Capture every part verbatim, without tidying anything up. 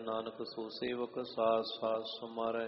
नानक सो सेवक सास सास समारै।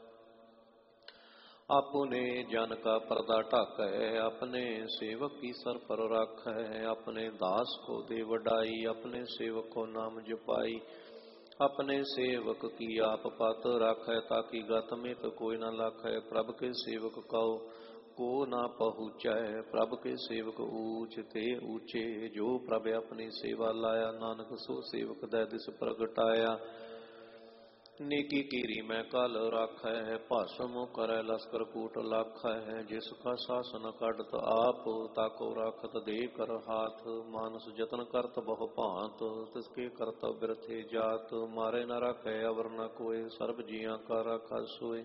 अपने जन का पर्दा ढाकै, अपने सेवक की सर पर राखै। अपने दास को दे वडाई, अपने सेवक को नाम जपाई। अपने सेवक की आप पत राखै, ताकि गत में तो कोई न लाखै। प्रभ के सेवक कहो को ना पहुँचै, प्रभ के सेवक ऊंच ते ऊंचे। जो प्रभ अपनी सेवा लाया, नानक सो सेवक दै दिस प्रगटाया। नेकी कीरी मैं कल राखै, भाषम करै लश्कर कूट लाखै। जिसका शासन काटत आप, ताको राखत दे कर हाथ। मानस जतन करत बहु भांत, तिसके करतब बिरथे जात। मारे न राखै अवर न कोय, सर्ब जियां का राखा सोय।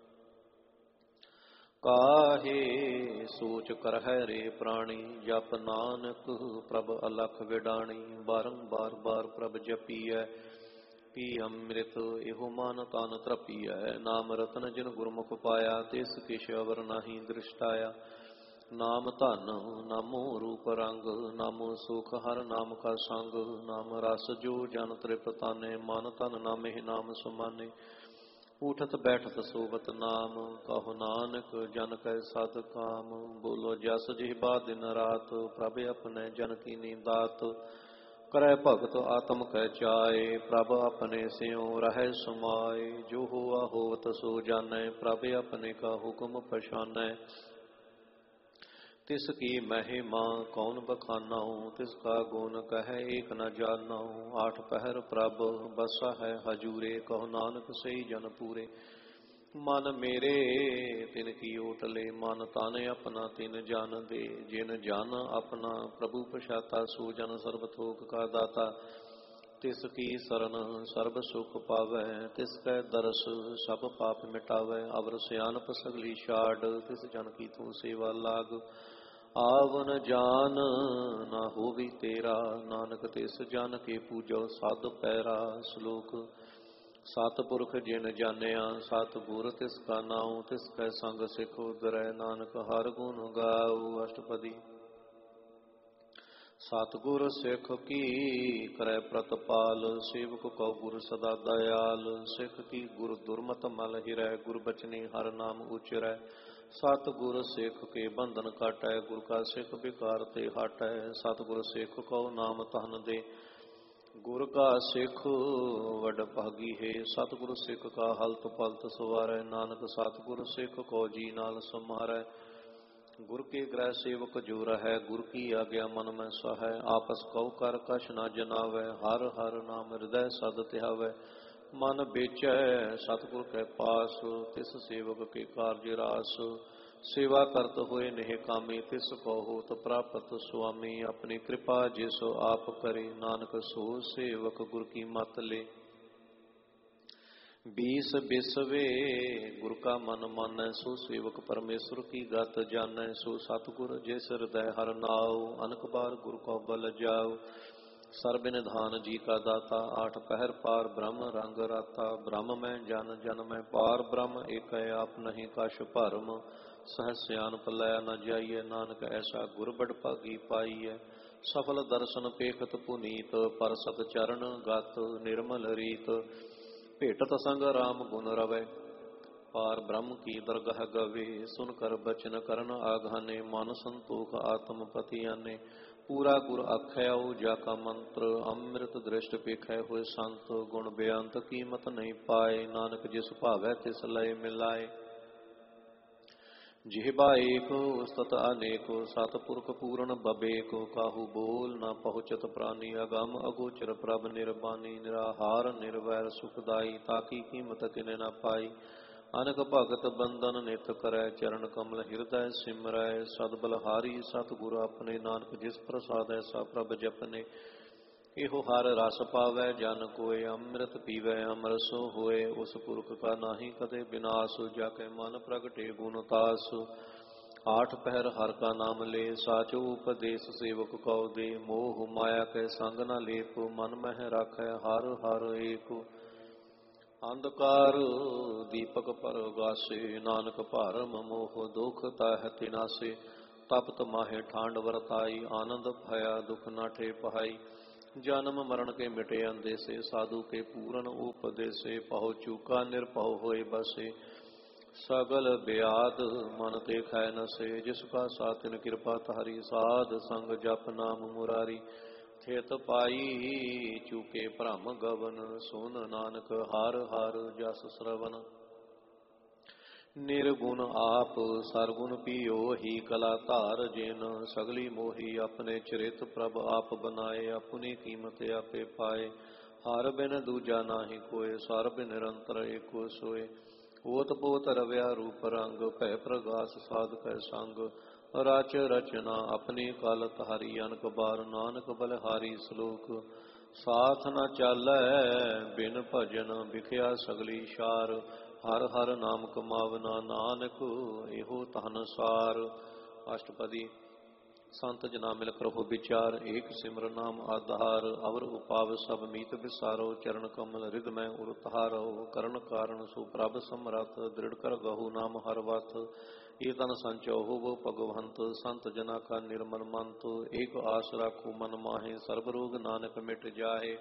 काहे सोच करहै रे प्राणी, जप नानक प्रभ अलख विडाणी। बारंबार बार प्रभ जपीਐ, पी अमृत एहो मन तन तृपीਐ। नाम रतन जिन गुरमुख पाया, तिस किश अवर नाही दृष्टाया। नाम धन नामो रूप रंग, नामो सुख हर नाम का संग। नाम रस जो जन तृपताने, मन तन नामे नाम समाने। उठत बैठत सोवत नाम, कहो नानक जन कै सद काम। बोलो जस जिह्वा दिन रात, प्रभ अपने जन की नींदात। करै भगत आत्म कै चाए, प्रभ अपने स्यों रहै समाए। जो होआ होवत सो जानै, प्रभ अपने का हुक्म पछानै। तिसकी महिमा कौन बखानाऊ, तिसका गुण कहे एक न जानाऊ। आठ पहर प्रभ बसा है हजूरे, कहो नानक सही जन पूरे। मन मेरे तिन की ओटले, मन तन अपना तिन जान दे। जिन जन अपना प्रभु पछाता, सो जन सर्ब थोक का दाता। तिसकी सरन सर्ब सुख पावै, तिसकै दरस सब पाप मिटावै। अवर सियानप सगली छाड़, तिस जन की तू सेवा लाग। आवन जान ना होवी तेरा, नानक तिस जन के पूजो साध पैरा। श्लोक सतपुरख जिन जानिया, सतगुर तिसका नाऊ। तिसकै संग सिख उदरै, नानक हर गुण गाऊ। अष्टपदी। सतगुर सिख की करै प्रतपाल, सेवक को गुर सदा दयाल। सिख की गुर दुर्मत मल हिरै, गुर बचनी हर नाम उचरै। सतगुर सिख के बंधन काटै, गुर का सिख बिकार ते हटै। सतगुर सिख को नाम तहन दे, गुर का सिख वड भागी है। सतगुर सिख का हलत पलत सवारै, नानक सतगुर सिख को जी नाल समारै। गुर के ग्रह सेवक जो रहै, गुर की आज्ञा मन में सहै। आपस कौ कर कछ न जनावै, हर हर नाम हृदय सद ध्यावै। मन बेचै सतगुर के पास, तिस सेवक के कार्य रास। सेवा करत होए नेह कामी, तिस को होत प्राप्त स्वामी। अपनी कृपा जिस आप करे, नानक सो सेवक गुर की मत ले। बीस बिसवे गुर का मन मानै, सो सेवक परमेश्वर की गत जानै। सो सतगुर जिस हृदय हर नाऊ, अनक बार गुर को बल जाऊ। सर्ब निधान जी का दाता, आठ पहर पार ब्रह्म रंग राता। ब्रह्म में जन जन में पार ब्रह्म, एक आप नहीं कछ भरम। सहज सियान पलया न जाइए, नानक ऐसा गुर बड़ भागी पाइए। सफल दर्शन पेखत पुनीत, पर सत चरण गत निर्मल रीत। भेटत संग राम गुण रवै, पार ब्रह्म की दरगाह गवे। सुन कर बचन करन आघाने, मन संतोख आत्म पति आने। पूरा गुर आख्याओ जाका मंत्र, अमृत दृष्ट पेखै होए संत। गुण बेअंत कीमत नहीं पाए, नानक जिस भावै तिस लय मिलाए। जिह्वा एक उस्तत अनेको, सतपुरख पूर्ण बबेको। काहू बोल न पहुँचत प्राणी, अगम अगोचर प्रभ निर्बानी। निराहार निर्वैर सुखदाई, ताकी कीमत किने न पाई। अनक भगत बंदन नित करै, चरण कमल हृदय सिमरै। सदबलहारी सतगुर अपने, नानक जिस प्रसाद ऐसा प्रभ जपने। एहो हर रस पावै जन कोय, अमृत पीवै अमर सो होए। उस पुरख का नाही कदे विनाश, जाके मन प्रगटे गुण तास। आठ पहर हर का नाम ले, साचो उपदेश सेवक कौ दे। मोह माया के संग न लेप, मन मह राखै हर हर एक। अंधकार दीपक परगासे, नानक भरम मोह दुख तह तिनासे। तपत माहे ठांड वरताई, आनंद भया दुख नाठे पहाई। जन्म मरण के मिटे अंदेसे, साधु के पूरन उपदेसे, पहो चूका निरपहो होए बसे, सगल ब्याद मन ते खै नसे, जिसका सातिन कृपा तारी, साध संग जप नाम मुरारी, थित पाई चूके भ्रम गवन, सुन नानक हर हर जस श्रवण। निर्गुण आप सरगुण पियो ही, कला धार जिन सगली मोही, अपने चरित प्रभ आप बनाए, अपनी कीमत आपे पाए, हर बिन दूजा नाहि कोय, सर्ब निरंतर एको सोए, ओत पोत रव्या रूप रंग, भय प्रगास साध कै संग, रच रचना अपनी कल तारी, अनक बार नानक बलहारी श्लोक, साथ न चालै बिन भजन, बिखया सगली शार, हर हर नाम कमावना, नानक एहो तन सार। अष्टपदी। संत जना मिल करहो विचार, एक सिमर नाम आधार, अवर उपाव सब मीत विसारो, चरण कमल हृदय उरतारो, करण कारण सुप्रभ समरथ, दृढ़ कर गहु नाम हर वथ, ये तन संचो हो भगवंत, संत जना का निर्मल मंत, एक आस राखो मन माहे, सर्ब रोग नानक मिट जाहे,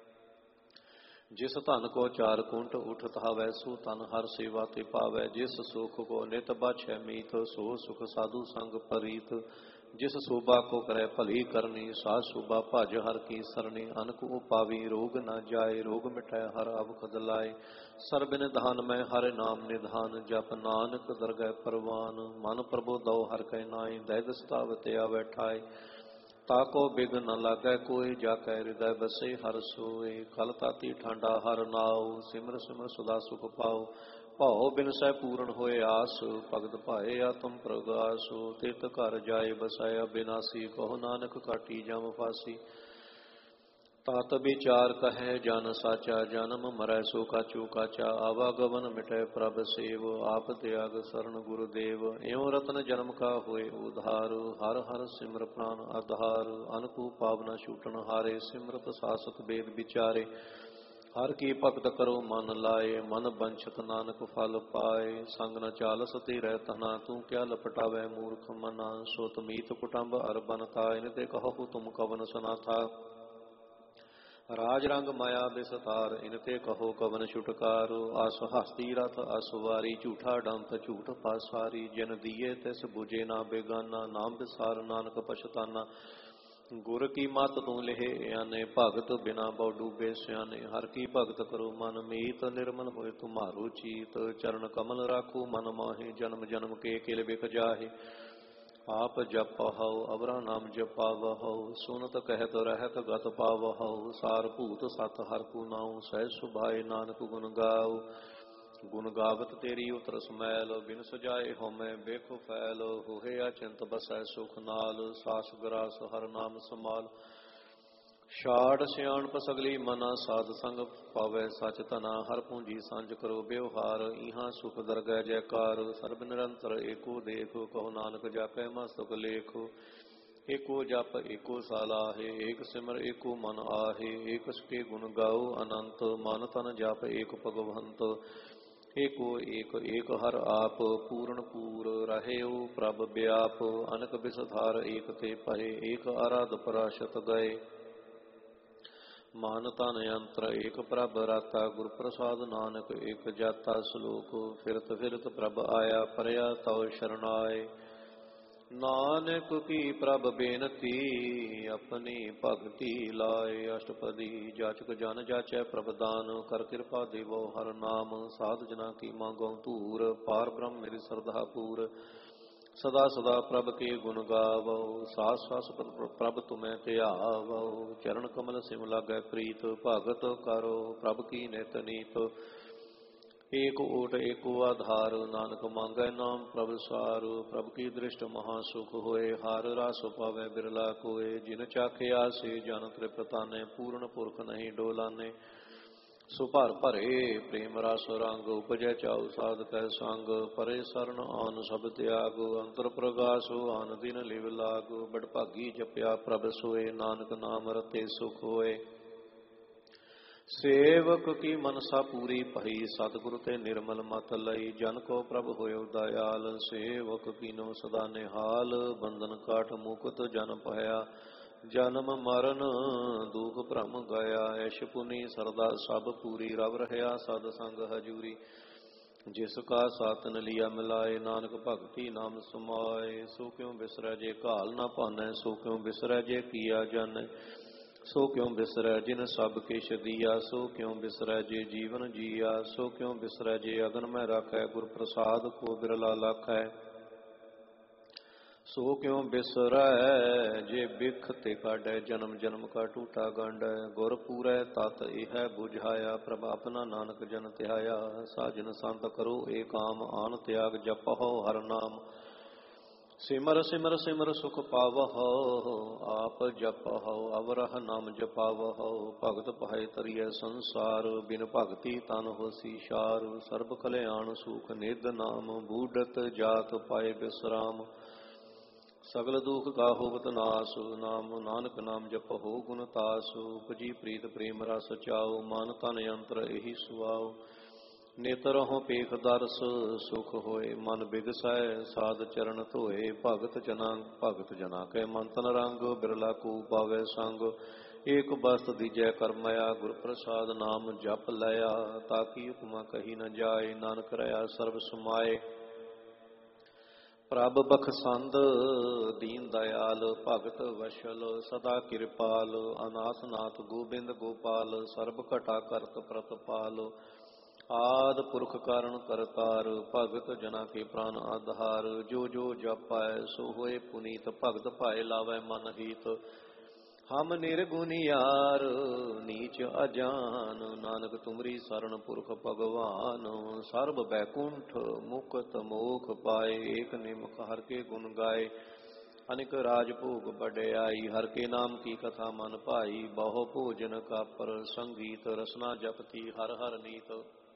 जिस धन को चार कुंट उठत हावै, सो तन हर सेवा ते पावै, जिस सुख को नित बाछै मीत, सो सुख साधु संग परीत, जिस शोभा को करे भली करनी, सा शोभा भज हर की सरनी, अनक उपावी रोग न जाए, रोग मिटै हर अवखद लाए, सर्ब निधान में हर नाम निधान, जप नानक दरगह परवान, मन प्रभु दो हर कै नाई, दैद सतावत आवे ठाए, ताको बिघ न लागै कोई, जाकै हृदय बसे हर सोए, खल ताती ठांडा हर नाव, सिमर सिमर सदा सुख पाओ, भाव बिन सै पूर्ण होए आस, भगत भाए आत्म प्रगास, तित घर जाए बसाया बिनासी, कहो नानक काटी जम फासी, तात विचार कहे जन साचा, जन्म मरै सो काचू काचा, आवागमन मिटै प्रभ सेव, आप त्याग शरण गुरुदेव, एवं रतन जन्म का होए उधार, हर हर सिमर प्राण आधार, अनकु पावना छूटन हारे, सिमरत सासत वेद विचारे, हर की भगत करो मन लाए, मन बंछत नानक फल पाए, संग न चालस तेरै तना, तू क्या लपटावै मूर्ख मना, सोत मीत कुटुंब अर बनता, इन ते कहो तुम कवन सनाथा, राज रंग माया विस्तार, इनते कहो कवन छुटकारो, आस हस्ती रथ असवारी, झूठा डंत झूठ पासारी, जिन दिए तिस बुझे ना बेगाना, नाम विसार नानक पछताना, गुर की मत तू लेहे आने, भगत बिना बहु डूबे सियाने, हर की भगत करो मन मीत, निर्मल होए तुम्हारो चीत, चरण कमल राखो मन माहे, जन्म जन्म के किल बिक जाहे, आप जप हौ अवरा नाम जपावहौ, सुनत कहत रहत गत पावहौ, सार भूत सत हर कु नाउ, सहज सुभाए नानक गुण गाओ, गुण गावत तेरी उतर समैल, बिन सजाए होमै बेख फैल, होहे अचिंत बसै सुख नाल, सास ग्रास हर नाम समाल, ਛਾੜ ਸਿਆਣਪ ਸਗਲੀ ਮਨਾ, ਸਾਧ ਸੰਗ ਪਾਵੈ ਸਚ ਧਨਾ, ਹਰ ਪੂੰਜੀ ਸਾਂਝ ਕਰੋ ਬਿਵਹਾਰ, ਇਹਾਂ ਸੁਖ ਦਰਗਹਿ ਜੈਕਾਰ, ਸਰਬ ਨਿਰੰਤਰ ਏਕੋ ਦੇਖੋ, ਕਹੋ ਨਾਨਕ ਜਾਪੈ ਮਸਤਕ ਲੇਖੋ, ਏਕੋ ਜਪ ਏਕੋ ਸਾਲਾਹੇ, ਏਕ ਸਿਮਰ ਏਕੋ ਮਨ ਆਹੇ, ਏਕ ਸਕੇ ਗੁਣ ਗਾਓ ਅਨੰਤ, ਮਨ ਤਨ ਜਪ ਏਕ ਭਗਵੰਤ, ਏਕੋ ਏਕ ਏਕ ਹਰ ਆਪ, ਪੂਰਨ ਪੂਰ ਰਹਿਓ ਪ੍ਰਭ ਵਿਆਪ, ਅਨਕ ਬਿਸਥਾਰ ਏਕ ਤੇ ਪਏ, ਏਕ ਆਰਾਧ ਪਰਾਸ਼ਤ ਗਏ, ਮਨ ਤਨ ਅੰਤਰ ਏਕ ਪ੍ਰਭ ਰਾਤਾ, ਗੁਰ ਪ੍ਰਸਾਦ ਨਾਨਕ ਏਕ ਜਾਤਾ, ਸਲੋਕ ਫਿਰਤ ਫਿਰਤ ਪ੍ਰਭ ਆਇਆ, ਪਰਿਆ ਤਉ ਸ਼ਰਨਾਏ, ਨਾਨਕ ਕੀ ਪ੍ਰਭ ਬੇਨਤੀ, ਆਪਣੀ ਭਗਤੀ ਲਾਏ, ਅਸ਼ਟਪਦੀ। ਜਾਚਕ ਜਨ ਜਾਚੈ ਪ੍ਰਭ ਦਾਨ, ਕਰ ਕਿਰਪਾ ਦੇਵੋ ਹਰ ਨਾਮ, ਸਾਧ ਜਨਾ ਕੀ ਮੰਗੋ ਧੂਰ, ਪਾਰ ਬ੍ਰਹਮ ਮੇਰੀ ਸਰਧਾ ਪੂਰ, सदा सदा प्रभ के गुण गावो, सास सास प्रभ तुम्हें त्यावो, चरण कमल सिम लागै प्रीत, भगत करो प्रभ की नित नीत, एक ओट एको आधार, नानक मांगै नाम प्रभ सार, प्रभ की दृष्ट महासुख होए, हार रास पावै बिरला कोय, जिन चाखिया से जन तृप्ताने, पूर्ण पुरख नहीं डोलाने, सो भर भरे प्रेम रस रंग, उपजै चाउ साध कै संग, परे सरन आन सब त्याग, अंतर प्रगास आन दिन लिव लाग, बड़भागी जपया प्रभ सोए, नानक नाम रते सुख होए, सेवक की मनसा पूरी भई, सतगुरु ते निर्मल मत लई, जन को प्रभ होयो दयाल, सेवक कीनो सदा निहाल, बंधन काट मुकुत जन पाया, ਜਨਮ ਮਰਨ ਦੁਖ ਭ੍ਰਮ ਗਿਆ, ਐਸ਼ ਪੁਨੀ ਸਰਦਾ ਸਭ ਪੂਰੀ, ਰਵ ਰਹਿਆ ਸਦ ਸੰਗ ਹਜੂਰੀ। ਜਿਸ ਕਾ ਸਾਤਨ ਲਿਆ ਮਿਲਾਏ, ਨਾਨਕ ਭਗਤੀ ਨਾਮ ਸਮਾਏ। ਸੋ ਕਿਉ ਬਿਸਰੈ ਜੇ ਘਾਲ ਨਾ ਭਾਨੈ, ਸੋ ਕਿਉ ਬਿਸਰੈ ਜੇ ਕੀਆ ਜਾਣੈ। ਸੋ ਕਿਉ ਬਿਸਰੈ ਜਿਨ ਸਭ ਕਿਛ ਦੀਆ, ਸੋ ਕਿਉ ਬਿਸਰੈ ਜੇ ਜੀਵਨ ਜੀਆ। ਸੋ ਕਿਉ ਬਿਸਰੈ ਜੇ ਅਗਨ ਮੈਂ ਰਾਖੈ, ਗੁਰ ਪ੍ਰਸਾਦ ਕੋ ਬਿਰਲਾ ਲਾਖੈ। ਸੋ ਕਿਉ ਬਿਸਰੈ ਜੇ ਬਿਖ ਤੇ ਕਾਢੈ, ਜਨਮ ਜਨਮ ਕਾ ਟੂਟਾ ਗੰਢੈ। ਗੁਰ ਪੂਰੈ ਤਤ ਇਹ ਬੁਝਾਇਆ, ਪ੍ਰਭ ਆਪਣਾ ਨਾਨਕ ਜਨ ਧਿਆਇਆ। ਸਾਜਨ ਸੰਤ ਕਰੋ ਏ ਕਾਮ, ਆਨ ਤਿਆਗ ਜਪਹੁ ਹਰ ਨਾਮ। ਸਿਮਰ ਸਿਮਰ ਸਿਮਰ ਸੁਖ ਪਾਵਹੁ, ਆਪ ਜਪਹੁ ਅਵਰਹ ਨਾਮ ਜਪਾਵਹੁ। ਭਗਤ ਪਾਏ ਤਰੀਐ ਸੰਸਾਰ, ਬਿਨ ਭਗਤੀ ਤਨ ਹੋਸੀ ਸ਼ਾਰ। ਸਰਬ ਕਲਿਆਣ ਸੁਖ ਨਿਧ ਨਾਮ, ਬੂਢਤ ਜਾਤ ਪਾਏ ਬਿਸਰਾਮ। ਸਗਲ ਦੁਖ ਕਾ ਹੋਵਤ ਨਾਸ, ਨਾਮ ਨਾਨਕ ਨਾਮ ਜਪਹੁ ਗੁਣ ਤਾਸ। ਉਪਜੀ ਪ੍ਰੀਤ ਪ੍ਰੇਮ ਰਸ ਚਾਉ, ਮਨ ਤਨ ਯੰਤਰ ਇਹੀ ਸੁਆਉ। ਨੇਤਰਹੁ ਪੇਖ ਦਰਸ ਸੁਖ ਹੋਏ, ਮਨ ਬਿਗਸੈ ਸਾਧ ਚਰਨ ਧੋਏ। ਭਗਤ ਜਨਾ ਭਗਤ ਜਨਾ ਕੈ ਮਨ ਤਨ ਰੰਗ, ਬਿਰਲਾ ਕੋ ਪਾਵੈ ਸੰਗ। ਏਕ ਬਸਤ ਦੀਜੈ ਕਰਮਇਆ, ਗੁਰ ਪ੍ਰਸਾਦ ਨਾਮ ਜਪ ਲਿਆ। ਤਾਕੀ ਉਪਮਾ ਕਹੀ ਨ ਜਾਏ, ਨਾਨਕ ਰਹਾ ਸਰਬ ਸਮਾਏ। ਪ੍ਰਭ ਬਖਸੰਦ ਦੀਨ ਦਇਆਲ, ਭਗਤ ਵਸ਼ਲ ਸਦਾ ਕਿਰਪਾਲ। ਅਨਾਥ ਨਾਥ ਗੋਬਿੰਦ ਗੋਪਾਲ, ਸਰਬ ਘਟਾ ਕਰਤ ਪ੍ਰਤਪਾਲ। ਆਦਿ ਪੁਰਖ ਕਾਰਣ ਕਰਤਾਰ, ਭਗਤ ਜਨਾ ਕੇ ਪ੍ਰਾਨ ਆਧਾਰ। ਜੋ ਜੋ ਜਪੈ ਸੋ ਹੋਏ ਪੁਨੀਤ, ਭਗਤ ਭਾਏ ਲਾਵੈ ਮਨ ਹੀਤ। ਹਮ ਨਿਰਗੁਣਿਆਰ ਨੀਚ ਅਜਾਨ, ਨਾਨਕ ਤੁਮਰੀ ਸਰਣ ਪੁਰਖ ਭਗਵਾਨ। ਸਰਬ ਬੈਕੁੰਠ ਮੁਕਤ ਮੋਖ ਪਾਏ, ਏਕ ਨਿਮਕ ਹਰ ਕੇ ਗੁਣ ਗਾਏ। ਅਨਿਕ ਰਾਜ ਭੋਗ ਵਡਿਆਈ, ਹਰ ਕੇ ਨਾਮ ਕੀ ਕਥਾ ਮਨ ਭਾਈ। ਬਹੁ ਭੋਜਨ ਕਾਪਰ ਸੰਗੀਤ, ਰਸਨਾ ਜਪਤੀ ਹਰ ਹਰ ਨੀਤ।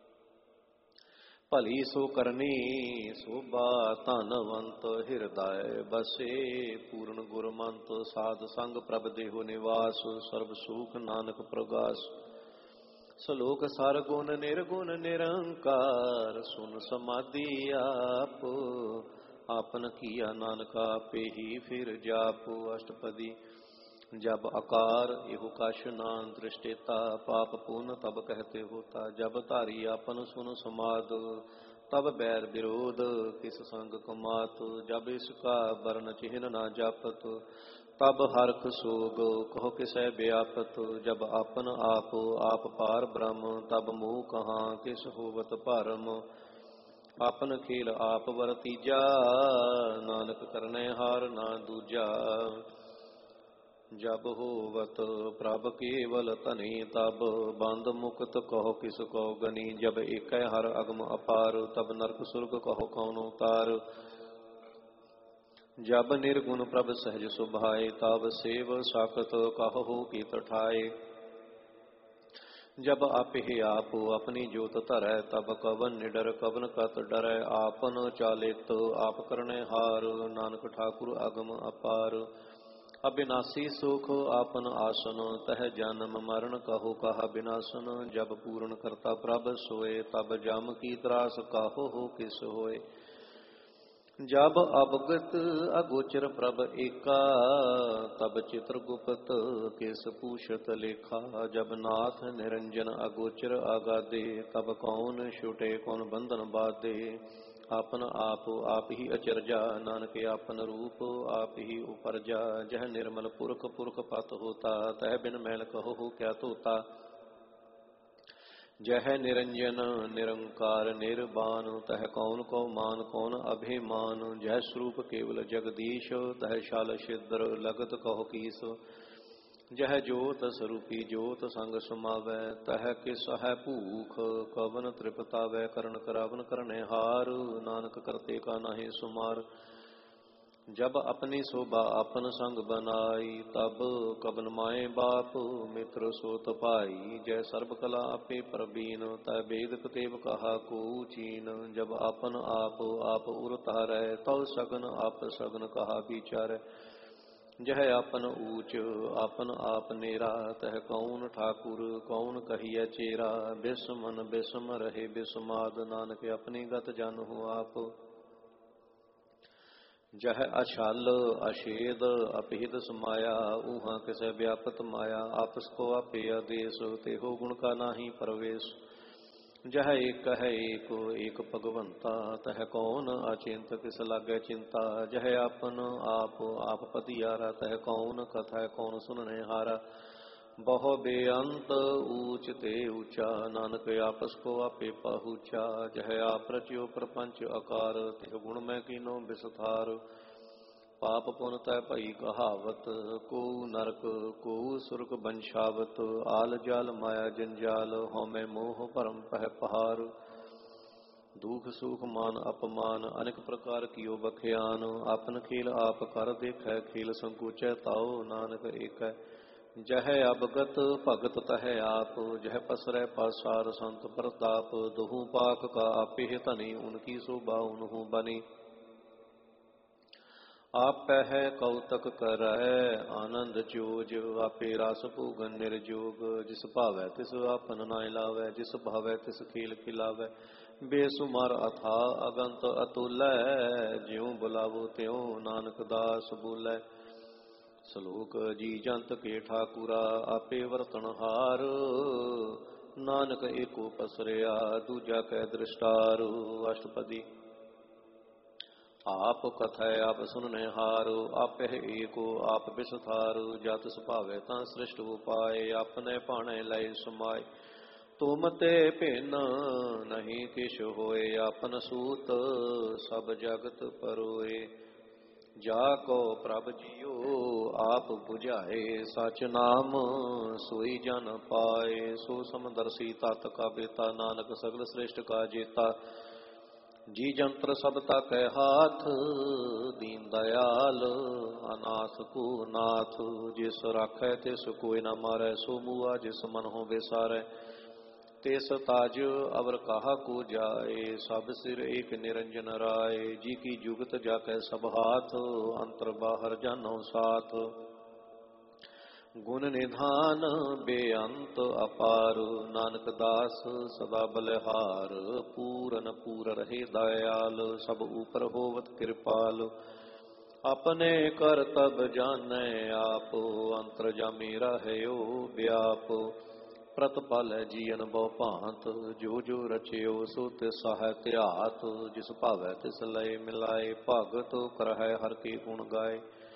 ਭਲੀ ਸੋ ਕਰਨੀ ਸੋਭਾ ਧਨਵੰਤ, ਹਿਰਦੈ ਬਸੇ ਪੂਰਨ ਗੁਰਮੰਤ। ਸਾਧ ਸੰਗ ਪ੍ਰਭ ਦੇਹੁ ਨਿਵਾਸ, ਸਰਬ ਸੁਖ ਨਾਨਕ ਪ੍ਰਗਾਸ। ਸਲੋਕ ਸਰ ਗੁਣ ਨਿਰਗੁਣ ਨਿਰੰਕਾਰ, ਸੁਨ ਸਮਾਧੀ ਆਪ। ਆਪਨ ਕੀਆ ਨਾਨਕ ਆਪੇ ਹੀ ਫਿਰ ਜਾਪ। ਅਸ਼ਟਪਦੀ। जब आकार इहु कश नान दृष्टेता, पाप पुन तब कहते होता। जब धारी आपन सुन समाद, तब बैर विरोध किस संग कमात। जब इसका वर्ण चिन्ह न जापत, तब हरख सोग कहो किसै व्यापत। जब आपन आप आप पार ब्रह्म, तब मोह कहाँ किस होवत भरम। आपन खेल आप वरतीजा, नानक करने हार ना दूजा। जब होवत प्रभ केवल धनी, तब बंद मुक्त कहो किस को गनी। जब एक हर अगम अपार, तब नरक सुरग कहो कौन उतार। जब निर्गुण प्रभ सहज सुभाए, तब सेव साकत कहो की तठाए। जब आप ही आप अपनी जोत धरै, तब कवन निडर कवन कत डरै। आपन चालित आप करने हार, नानक ठाकुर अगम अपार। अविनाशी सुख आपन आसन, तह जन्म मरण कहो कहा विनाशन। जब पूर्ण करता प्रभ सोए, तब जम की त्रास कहो हो किस होए। जब अवगत अगोचर प्रभ एका, तब चित्रगुप्त किस पूछत लेखा। जब नाथ निरंजन अगोचर आगादे, तब कौन छुटे कौन बंधन बाधे। आपन आप आप ही अचरजा, नानक आपन रूप आप ही उपरजा। जह निर्मल पुरख पुरख पत होता, तह बिन मैल कहो हो क्या तोता। जह निरंजन निरंकार निर्बान, तह कौन को मान कौन अभिमान। जह स्वरूप केवल जगदीश, तह शाल छिद्र लगत कहो कीस। जह जोत स्वरूपी जोत संग समावै, तह किस है भूख कवन तृपतावै। करण करावन करने हार, नानक करते का नाहि सुमार। जब अपनी शोभा अपन संग बनाई, तब कवन माए बाप मित्र सोत पाई। जय सर्ब कला आपे प्रवीण, तह वेद कतेव कहा को चीन। जब अपन आप आप उर तारै, तव सगन आप सगन कहा विचार। जह आपन ऊच आपन आप नेरा, तह कौन ठाकुर कौन कहिए चेरा। बिस्मन बिस्म रहे बिस्माद, नानक अपनी गत जानहु आप। ਜਹ ਅਛਲ ਅਛੇਦ ਅਭੇਦ ਸਮਾਇਆ ਊਹਾਂ ਕਿਸੇ ਵਿਆਪਤ ਮਾਇਆ ਆਪਸ ਕੋ ਆਪੇ ਆਦੇਸ ਤੇਹੋ ਗੁਣ ਕਾ ਨਾਹੀ ਪਰਵੇਸ਼ ਜਹ ਏਕ ਹੈ ਏਕ ਏਕ ਭਗਵੰਤਾ ਤਹ ਕੌਣ ਅਚਿੰਤ ਕਿਸ ਲਾਗੇ ਚਿੰਤਾ ਜਹ ਆਪਨ ਆਪ ਆਪ ਪਤਿਆਰਾ ਤਹ ਕੌਣ ਕਥਾ ਕੌਣ ਸੁਨਣੇ ਹਾਰਾ ਬਹੁ ਬੇਅੰਤ ਊਚ ਤੇ ਊਚਾ ਨਾਨਕ ਆਪਸ ਕੋ ਆਪੇ ਪਾਹੂਚਾ ਜਹ ਆਪ ਰਚਿਓ ਪ੍ਰਪੰਚ ਆਕਾਰ ਤਿਹ ਗੁਣ ਮੈਂ ਕੀਨੋ ਵਿਸਥਾਰ ਪਾਪ ਪੁਨ ਤੈ ਭਈ ਕਹਾਵਤ ਕੋ ਨਰਕ ਕੋ ਸੁਰਗ ਬੰਸ਼ਾਵਤ ਆਲ ਜਲ ਮਾਇਆ ਜੰਜਾਲ ਹਉਮੈ ਮੋਹ ਭਰਮ ਪਹਿ ਪਹਾਰ ਦੁਖ ਸੁਖ ਮਾਨ ਅਪਮਾਨ ਅਨੇਕ ਪ੍ਰਕਾਰ ਕੀਓ ਬਖਿਆਨ ਆਪਨ ਖੇਲ ਆਪ ਕਰ ਦੇਖੈ ਖੇਲ ਸੰਕੋਚੈ ਤਾਓ ਨਾਨਕ ਏਕੈ ਜਹ ਅਬਗਤ ਭਗਤ ਤਹ ਆਪ ਜਹ ਪਸਰੈ ਪਾਸਾਰ ਸੰਤ ਪ੍ਰਤਾਪ ਦੁਹੂ ਪਾਕ ਕਾ ਆਪੇ ਧਨੀ ਉਨਕੀ ਸੋਭਾ ਉਨਹੂ ਬਨੀ ਆਪੈ ਹੈ ਕੌਤਕ ਕਰੈ ਆਨੰਦ ਚੋਜ ਆਪੇ ਰਸ ਭੂਗਨ ਨਿਰਜੋਗ ਜਿਸ ਭਾਵੈ ਤਿਸ ਆਪਨ ਨਾਇ ਲਾਵੈ ਜਿਸ ਭਾਵੈ ਤਿਸ ਖੇਲ ਖਿਲਾਵੈ ਬੇਸੁਮਾਰ ਅਥਾ ਅਗੰਤ ਅਤੁਲੈ ਜਿਉ ਬੁਲਾਵੋ ਤਿਉ ਨਾਨਕ ਦਾਸ ਬੋਲੇ ਸਲੋਕ ਜੀ ਜੰਤ ਕੇ ਠਾਕੁਰਾ ਆਪੇ ਵਰਤਨਹਾਰ ਨਾਨਕ ਏਕੋ ਪਸਰਿਆ ਦੂਜਾ ਕੈ ਦ੍ਰਿਸ਼ਟਾਰ ਅਸ਼ਟਪਦੀ ਆਪ ਕਥੈ ਆਪ ਸੁਨਨੇ ਹਾਰ ਆਪੇ ਏਕੋ ਆਪ ਵਿਸਥਾਰ ਜਤ ਸੁਭਾਵੈ ਤਾਂ ਸ੍ਰਿਸ਼ਟ ਉਪਾਏ ਆਪਣੇ ਭਾਣੇ ਲੈ ਸਮਾਏ ਤੁਮ ਤੇ ਭਿੰਨ ਨਹੀਂ ਕਿਛ ਹੋਏ ਆਪਨ ਸੂਤ ਸਭ ਜਗਤ ਪਰੋਏ ਜਾ ਕੋ ਪ੍ਰਭ ਜੀਓ ਆਪ 부ਝਾਏ ਸਚ ਨਾਮ ਸੋਈ ਜਨ ਪਾਏ ਸੋ ਸਮਦਰਸੀ ਤਤ ਕਾ ਬੇਤਾ ਨਾਨਕ ਸਗਲ ਸ੍ਰਿਸ਼ਟ ਕਾ ਜੇਤਾ ਜੀ ਜੰਤਰ ਸਭ ਤਕੈ ਹਾਥ ਦੀਨ ਦਇਆਲ ਅਨਾਥ ਕੋ ਨਾਥ ਜਿਸ ਰਾਖੈ ਤਿਸ ਕੋਈ ਨਾ ਮਾਰੈ ਸੋ ਮੂਆ ਜਿਸ ਮਨ ਹੋ ਵਿਸਾਰੈ ਤਿਸ ਤਾਜ ਅਵਰ ਕਾਹਾ ਕੋ ਜਾਏ ਸਭ ਸਿਰ ਏਕ ਨਿਰੰਜਨ ਰਾਏ ਜੀ ਕੀ ਜੁਗਤ ਜਾਕੈ ਸਭ ਹਾਥ ਅੰਤਰ ਬਾਹਰ ਜਾਨੋ ਸਾਥ ਗੁਣ ਨਿਧਾਨ ਬੇਅੰਤ ਅਪਾਰ ਨਾਨਕ ਦਾਸ ਸਦਾ ਬਲਿਹਾਰ ਪੂਰਨ ਪੂਰ ਰਹੇ ਦਇਆਲ ਸਭ ਉਪਰ ਹੋਵਤ ਕਿਰਪਾਲ ਆਪਣੇ ਕਰਤਬ ਜਾਣੈ ਆਪ ਅੰਤਰ ਜਾਮੀ ਰਹਿਓ ਵਿਆਪ ਪ੍ਰਤਪਲ ਜੀਅਨ ਬਹੁ ਭਾਂਤ ਜੋ ਜੋ ਰਚਿਓ ਸੋ ਤਿਸ ਸਹਾਇ ਧਿਆਤ ਜਿਸ ਭਾਵੈ ਤਿਸ ਲਏ ਮਿਲਾਏ ਭਗਤ ਕਰਹਿ ਹਰਿ ਕੀ ਗੁਣ ਗਾਏ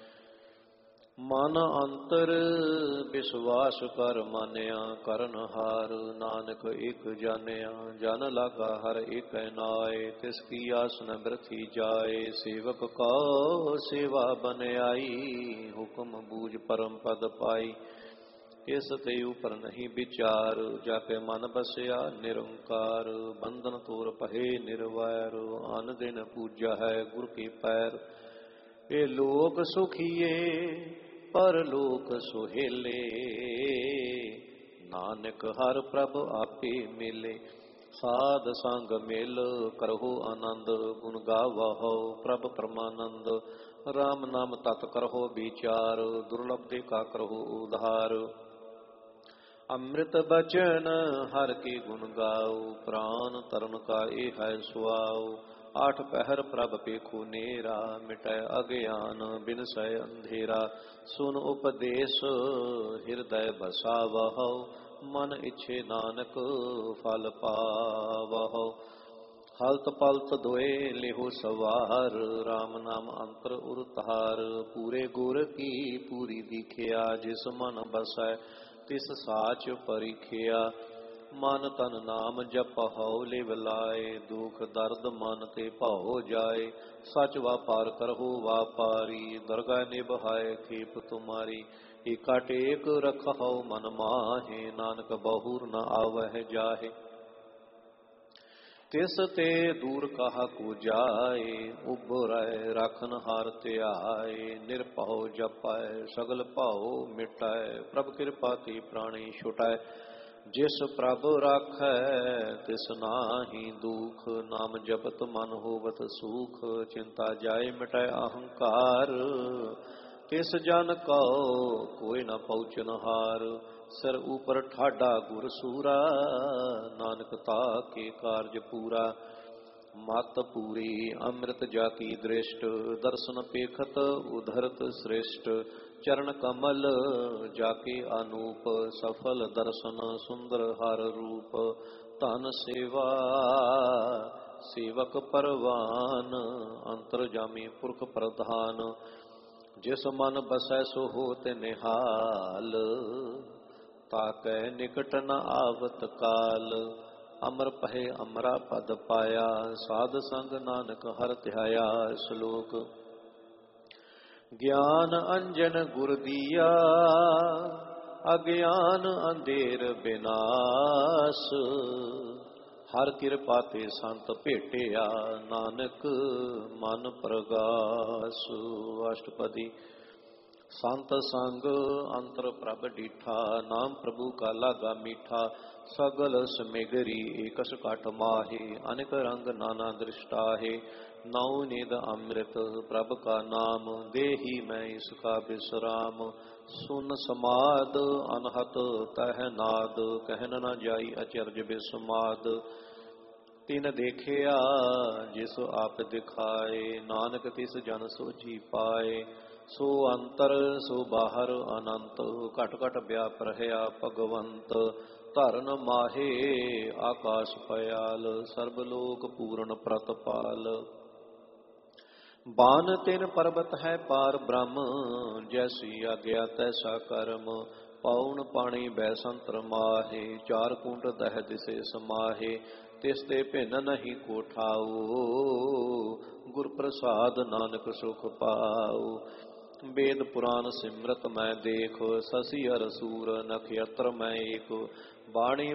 ਮਨ ਅੰਤਰ ਵਿਸ਼ਵਾਸ ਕਰ ਮਾਨਿਆ ਕਰਨ ਹਾਰ ਨਾਨਕ ਇਕ ਜਾਣਿਆ ਜਨ ਲਾਗਾ ਹਰ ਏਕੈ ਨਾਏ ਤਿਸ ਕੀ ਆਸ ਨ ਬਿਰਥੀ ਜਾਏ ਸੇਵਕ ਕਉ ਸੇਵਾ ਬਨਿਆਈ ਹੁਕਮ ਬੂਝ ਪਰਮ ਪਦ ਪਾਈ ਇਸ ਤੇ ਉਪਰ ਨਹੀਂ ਵਿਚਾਰ ਜਾ ਕੇ ਮਨ ਬਸਿਆ ਨਿਰੰਕਾਰ ਬੰਧਨ ਤੋਰ ਪਹੇ ਨਿਰਵੈਰ ਅਨ ਦਿਨ ਪੂਜਾ ਹੈ ਗੁਰ ਕੀ ਪੈਰ ਇਹ ਲੋਕ ਸੁਖੀਏ ਪਰ ਲੋਕ ਸੁਹੇਲੇ ਨਾਨਕ ਹਰ ਪ੍ਰਭ ਆਪੇ ਮਿਲੇ ਸਾਧ ਸੰਗ ਮਿਲ ਕਰਹੁ ਆਨੰਦ ਗੁਣ ਗਾਵਹੁ ਪ੍ਰਭ ਪਰਮਾਨੰਦ ਰਾਮ ਨਾਮ ਤਤ ਕਰਹੁ ਵਿਚਾਰ ਦੁਰਲਭ ਦੇ ਕਾ ਕਰਹੁ ਉਧਾਰ ਅੰਮ੍ਰਿਤ ਬਚਨ ਹਰ ਕੀ ਗੁਣ ਗਾਓ ਪ੍ਰਾਨ ਤਰਨ ਕਾ ਇਹ ਹੈ ਸੁਆਓ ਆਠ ਪਹਿਰ ਪ੍ਰਭ ਪੇਖੂ ਨੇਰਾ ਮਿਟੈ ਅਗਿਆਨ ਬਿਨਸੈ ਅੰਧੇਰਾ ਸੁਨ ਉਪਦੇਸ਼ ਹਿਰਦੈ ਬਸਾਵਹੁ ਮਨ ਇਛੇ ਨਾਨਕ ਫਲ ਪਾਵਹੁ ਹਲਤ ਪਲਤ ਦੋਏ ਲਿਹੁ ਸਵਾਰ ਰਾਮ ਨਾਮ ਅੰਤਰ ਉਰਤਾਰ ਪੂਰੇ ਗੁਰ ਕੀ ਪੂਰੀ ਦੀਖਿਆ ਜਿਸ ਮਨ ਬਸੈ ਤਿਸ ਸਾਚ ਪਰਿਖਿਆ ਮਨ ਤਨ ਨਾਮ ਜਪਹੁ ਲਿਵ ਲਾਏ ਦੁਖ ਦਰਦ ਮਨ ਤੇ ਭਉ ਜਾਏ ਸਚ ਵਾਪਾਰ ਕਰਹੁ ਵਾਪਾਰੀ ਦਰਗਾਹ ਨਿਭਾਏ ਖੇਪ ਤੁਮਾਰੀ ਏਕਾ ਟੇਕ ਰਖਹੁ ਮਨ ਮਾਹੇ ਨਾਨਕ ਬਹੁਰ ਨ ਆਵਹਿ ਜਾਹੇ ਤਿਸ ਤੇ ਦੂਰ ਕਹਾ ਕੋ ਜਾਏ ਉਭਰੈ ਰਾਖਨ ਹਾਰ ਧਿਆਏ ਨਿਰਭਉ ਜਪੈ ਸਗਲ ਭਉ ਮਿਟਾਏ ਪ੍ਰਭ ਕਿਰਪਾ ਤੇ ਪ੍ਰਾਣੀ ਛੁਟਾਏ ਜਿਸ ਪ੍ਰਭ ਰਾਖੈ ਤਿਸ ਨਾਹੀ ਦੁਖ ਨਾਮ ਜਪਤ ਮਨ ਹੋਵਤ ਸੂਖ ਚਿੰਤਾ ਜਾਏ ਮਿਟਾਏ ਅਹੰਕਾਰ ਤਿਸ ਜਨ ਕਉ ਕੋਈ ਨ ਪਹੁੰਚਨ ਹਾਰ ਸਿਰ ਉਪਰ ਠਾਡਾ ਗੁਰ ਸੂਰਾ ਨਾਨਕ ਤਾ ਕੇ ਕਾਰਜ ਪੂਰਾ ਮਤ ਪੂਰੀ ਅੰਮ੍ਰਿਤ ਜਾ ਕੀ ਦ੍ਰਿਸ਼ਟ, ਦਰਸ਼ਨ ਪੇਖਤ ਉਧਰਤ ਸ੍ਰਿਸ਼ਟ, ਚਰਨ ਕਮਲ ਜਾ ਕੇ ਅਨੂਪ, ਸਫਲ ਦਰਸ਼ਨ ਸੁੰਦਰ ਹਰ ਰੂਪ, ਧਨ ਸੇਵਾ ਸੇਵਕ ਪਰਵਾਨ, ਅੰਤਰ ਜਾਮੀ ਪੁਰਖ ਪ੍ਰਧਾਨ, ਜਿਸ ਮਨ ਬਸੈ ਸੋ ਹੋਤ ਨਿਹਾਲ, ਤਾਕੈ ਨਿਕਟ ਨ ਆਵਤ ਕਾਲ, ਅਮਰ ਪਹਿ ਅਮਰਾ ਪਦ ਪਾਇਆ, ਸਾਧ ਸੰਗ ਨਾਨਕ ਹਰਿ ਧਿਆਇਆ। ਸ਼ਲੋਕ ਗਿਆਨ ਅੰਜਨ ਗੁਰ ਦੀਆ, ਅਗਿਆਨ ਅੰਧੇਰ ਬਿਨਾਸ਼, ਹਰ ਕਿਰਪਾ ਤੇ ਸੰਤ ਭੇਟਿਆ, ਨਾਨਕ ਮਨ ਪ੍ਰਗਾਸ। ਅਸ਼ਟਪਦੀ ਸੰਤ ਸੰਗ ਅੰਤਰ ਪ੍ਰਭ ਡੀਠਾ, ਨਾਮ ਪ੍ਰਭੂ ਕਾ ਲਾਗਾ ਮੀਠਾ, ਸਗਲ ਸਮਿਗਰੀ ਏਕਸ ਘਟ ਮਾਹੇ, ਅਨੇਕ ਰੰਗ ਨਾਨਾ ਦ੍ਰਿਸ਼ਟਾਹੇ, ਨੌ ਨਿਦ ਅੰਮ੍ਰਿਤ ਪ੍ਰਭ ਕਾ ਨਾਮ, ਦੇਹੀ ਮੈਂ ਇਸ ਕਾ ਬਿਸਰਾਮ, ਸੁਨ ਸਮਾਦ ਅਨਹਤ ਤਹ ਨਾਦ, ਕਹਿਨ ਨ ਜਾਈ ਅਚਰਜ ਬਿਸਮਾਦ, ਤਿਨ ਦੇਖਿਆ ਜਿਸ ਆਪ ਦਿਖਾਏ, ਨਾਨਕ ਤਿਸ ਜਨ ਸੋਝੀ ਪਾਏ, ਸੋ ਅੰਤਰ ਸੋ ਬਾਹਰ ਅਨੰਤ, ਘਟ ਘਟ ਵਿਆਪ ਰਹਿਆ ਭਗਵੰਤ, ਧਰਨ ਮਾਹੇ ਆਕਾਸ਼ ਪਇਆਲ, ਸਰਬ ਲੋਕ ਪੂਰਨ ਪ੍ਰਤਪਾਲ, ਬਾਨ ਤਿਨ ਪਰਬਤ ਹੈ ਪਾਰ ਬ੍ਰਹਮ, ਜੈਸੀ ਆਗਿਆ ਤੈਸਾ ਕਰਮ, ਪਾਉਣ ਪਾਣੀ ਬੈ ਸੰਤਰ ਮਾਹੇ, ਚਾਰ ਕੁੰਡ ਦਹਿ ਦਿਸੇ ਸਮਾਹੇ, ਤਿਸ ਤੇ ਭਿੰਨ ਨਹੀਂ ਕੋਠਾਉ, ਗੁਰ ਪ੍ਰਸਾਦ ਨਾਨਕ ਸੁਖ ਪਾਉ, ਵੇਦ ਪੁਰਾਨ ਸਿਮਰਤ ਮੈਂ ਦੇਖ, ਸਸੀ ਅਰ ਸੂਰ ਨਖਯਤਰ ਮੈਂ ਏਕ, ਬਾਣੀ